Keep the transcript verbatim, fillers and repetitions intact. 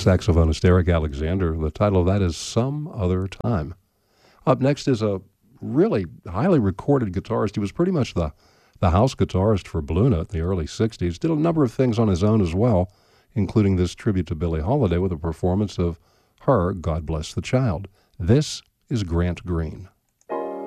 saxophonist Eric Alexander. The title of that is Some Other Time. Up next is a really highly recorded guitarist. He was pretty much the, the house guitarist for Blue Note in the early sixties. Did a number of things on his own as well, including this tribute to Billie Holiday with a performance of her God Bless the Child. This is Grant Green.